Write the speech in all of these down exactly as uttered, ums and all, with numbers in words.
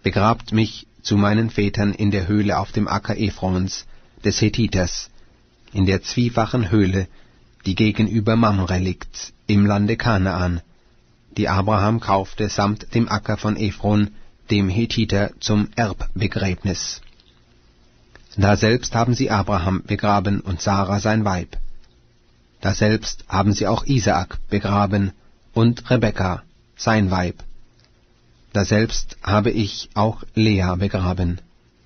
begrabt mich zu meinen Vätern in der Höhle auf dem Acker Ephrons, des Hethiters, in der zwiefachen Höhle, die gegenüber Mamre liegt, im Lande Kanaan, die Abraham kaufte samt dem Acker von Ephron, dem Hethiter, zum Erbbegräbnis. Daselbst haben sie Abraham begraben und Sarah sein Weib. Daselbst haben sie auch Isaak begraben und Rebekka, sein Weib. Daselbst habe ich auch Lea begraben.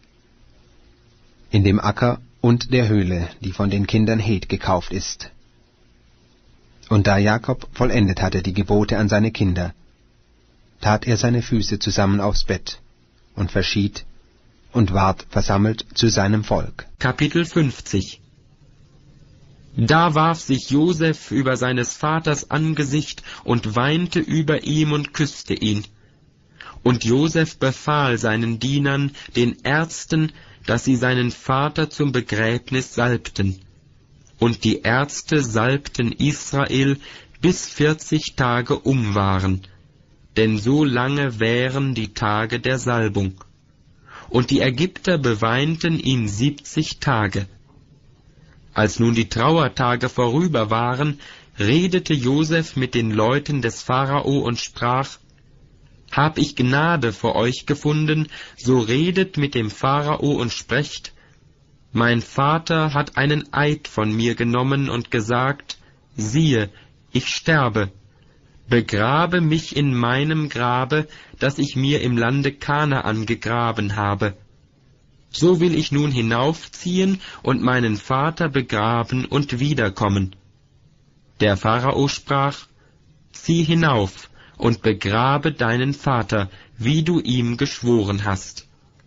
In dem Acker und der Höhle, die von den Kindern Heth gekauft ist. Und da Jakob vollendet hatte die Gebote an seine Kinder, tat er seine Füße zusammen aufs Bett und verschied und ward versammelt zu seinem Volk. Kapitel fünfzig. Da warf sich Josef über seines Vaters Angesicht und weinte über ihm und küsste ihn. Und Josef befahl seinen Dienern, den Ärzten, dass sie seinen Vater zum Begräbnis salbten. Und die Ärzte salbten Israel, bis vierzig Tage um waren, denn so lange wären die Tage der Salbung. Und die Ägypter beweinten ihn siebzig Tage. Als nun die Trauertage vorüber waren, redete Josef mit den Leuten des Pharao und sprach: Hab ich Gnade vor euch gefunden, so redet mit dem Pharao und sprecht: Mein Vater hat einen Eid von mir genommen und gesagt: Siehe, ich sterbe. Begrabe mich in meinem Grabe, das ich mir im Lande Kanaan gegraben habe. So will ich nun hinaufziehen und meinen Vater begraben und wiederkommen. Der Pharao sprach: Zieh hinauf und begrabe deinen Vater, wie du ihm geschworen hast.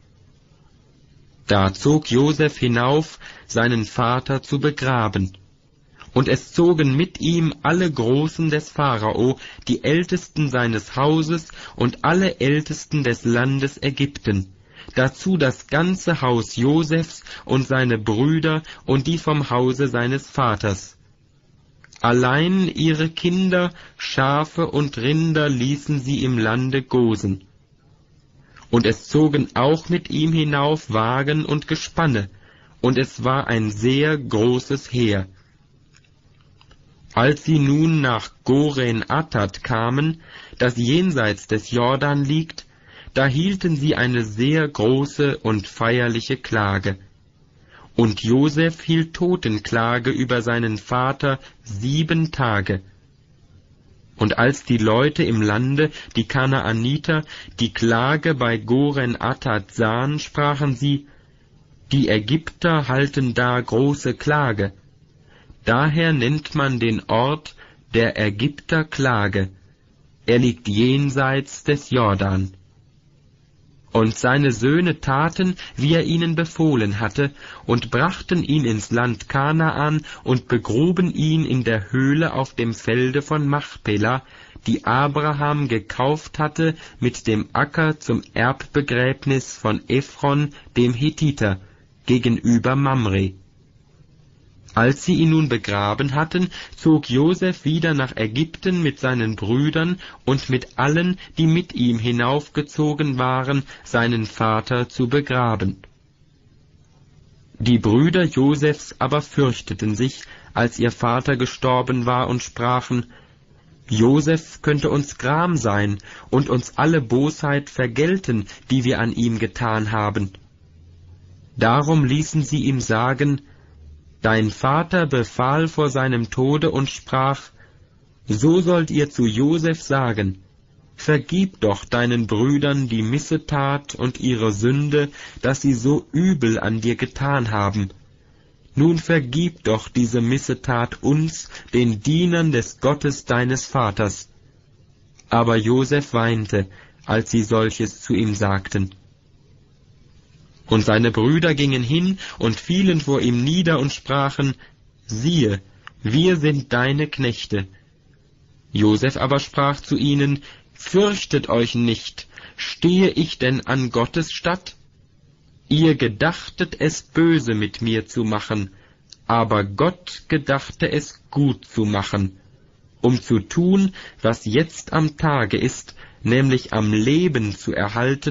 Da zog Josef hinauf, seinen Vater zu begraben. Und es zogen mit ihm alle Großen des Pharao, die Ältesten seines Hauses und alle Ältesten des Landes Ägypten, dazu das ganze Haus Josefs und seine Brüder und die vom Hause seines Vaters. Allein ihre Kinder, Schafe und Rinder ließen sie im Lande Gosen. Und es zogen auch mit ihm hinauf Wagen und Gespanne, und es war ein sehr großes Heer. Als sie nun nach Goren Attat kamen, das jenseits des Jordan liegt, da hielten sie eine sehr große und feierliche Klage. Und Josef hielt Totenklage über seinen Vater sieben Tage. Und als die Leute im Lande, die Kanaaniter, die Klage bei Goren Attat sahen, sprachen sie: Die Ägypter halten da große Klage. Daher nennt man den Ort der Ägypter Klage. Er liegt jenseits des Jordan. Und seine Söhne taten, wie er ihnen befohlen hatte, und brachten ihn ins Land Kanaan und begruben ihn in der Höhle auf dem Felde von Machpela, die Abraham gekauft hatte mit dem Acker zum Erbbegräbnis von Ephron, dem Hethiter, gegenüber Mamre. Als sie ihn nun begraben hatten, zog Josef wieder nach Ägypten mit seinen Brüdern und mit allen, die mit ihm hinaufgezogen waren, seinen Vater zu begraben. Die Brüder Josefs aber fürchteten sich, als ihr Vater gestorben war, und sprachen: Josef könnte uns Gram sein und uns alle Bosheit vergelten, die wir an ihm getan haben. Darum ließen sie ihm sagen: Dein Vater befahl vor seinem Tode und sprach: So sollt ihr zu Josef sagen: Vergib doch deinen Brüdern die Missetat und ihre Sünde, dass sie so übel an dir getan haben. Nun vergib doch diese Missetat uns, den Dienern des Gottes deines Vaters. Aber Josef weinte, als sie solches zu ihm sagten. Und seine Brüder gingen hin und fielen vor ihm nieder und sprachen: Siehe, wir sind deine Knechte. Josef aber sprach zu ihnen: Fürchtet euch nicht, stehe ich denn an Gottes statt? Ihr gedachtet es böse mit mir zu machen, aber Gott gedachte es gut zu machen, um zu tun, was jetzt am Tage ist, nämlich am Leben zu erhalten